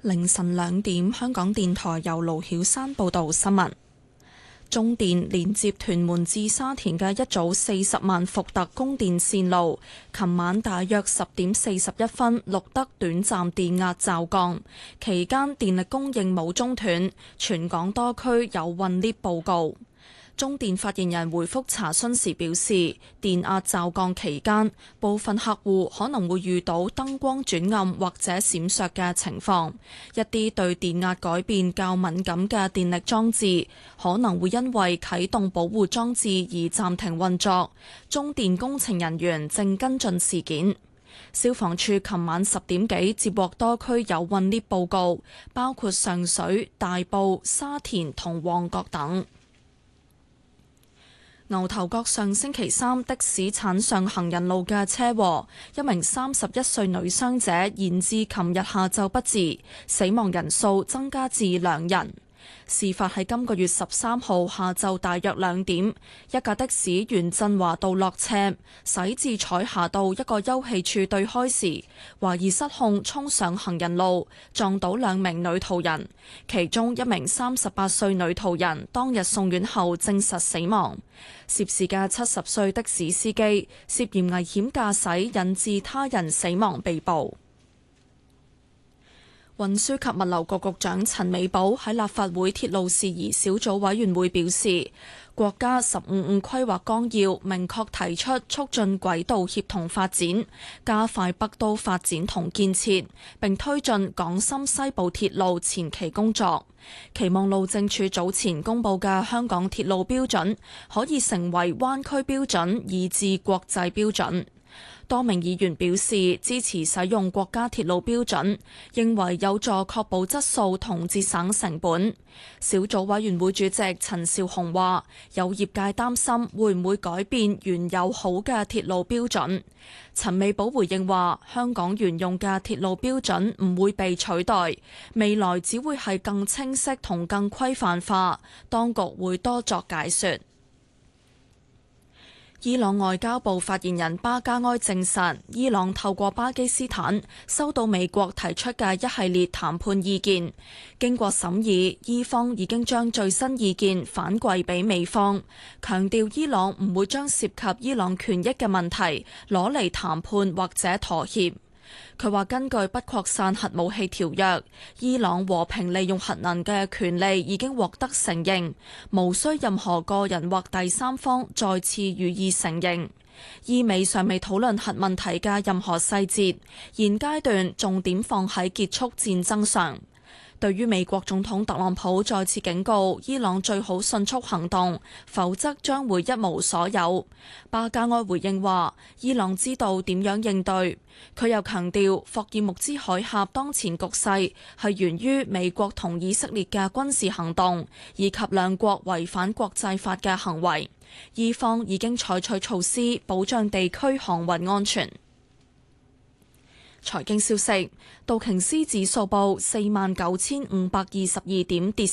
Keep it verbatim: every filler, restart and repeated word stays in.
凌晨兩點，香港電台由盧曉山報道新聞。中電連接屯門至沙田嘅一組四十萬伏特供電線路，琴晚大約十點四十一分錄得短暫電壓驟降，期間電力供應冇中斷，全港多區有困 𨋢 報告。中電發言人回覆查詢時表示，電壓驟降期間，部分客戶可能會遇到燈光轉暗或者閃爍嘅情況。一啲對電壓改變較敏感嘅電力裝置，可能會因為啟動保護裝置而暫停運作。中電工程人員正跟進事件。消防處琴晚十點幾接獲多區有困 𨋢 報告，包括上水、大埔、沙田同旺角等。牛頭角上星期三的士鏟上行人路嘅車禍，一名三十一歲女傷者延至琴日下晝不治，死亡人數增加至兩人。事發喺今個月十三號下晝大約兩點，一架的士沿振華道落斜，駛至彩霞道一個休憩處對開時，懷疑失控衝上行人路，撞到兩名女途人，其中一名三十八歲女途人當日送院後證實死亡。涉事嘅七十歲的士司機涉嫌危險駕駛引致他人死亡被捕。運輸及物流局局長陳美寶喺立法會鐵路事宜小組委員會表示，國家十五五規劃綱要明確提出促進軌道協同發展，加快北都發展同建設，並推進港深西部鐵路前期工作。期望路政署早前公布嘅香港鐵路標準可以成為灣區標準，以至國際標準。多名議員表示支持使用國家鐵路標準，認為有助確保質素同節省成本。小組委員會主席陳紹雄話，有業界擔心會唔會改變原有好嘅鐵路標準。陳美寶回應話，香港沿用嘅鐵路標準唔會被取代，未來只會係更清晰同更規範化，當局會多作解說。伊朗外交部發言人巴加埃證實，伊朗透過巴基斯坦收到美國提出嘅一系列談判意見，經過審議，伊方已經將最新意見反饋俾美方，強調伊朗唔會將涉及伊朗權益嘅問題攞嚟談判或者妥協。佢話根據不擴散核武器條約，伊朗和平利用核能嘅權利已經獲得承認，無需任何個人或第三方再次予以承認。伊美尚未討論核問題嘅任何細節，現階段重點放喺結束戰爭上。對於美國總統特朗普再次警告伊朗最好迅速行動，否則將會一無所有。巴加埃回應話，伊朗知道點樣應對。佢又強調，霍爾木茲海峽當前局勢係源於美國同以色列嘅軍事行動，以及兩國違反國際法嘅行為。伊方已經採取措施保障地區航運安全。財經消息，道瓊斯指數報四萬九千五百二十二點，跌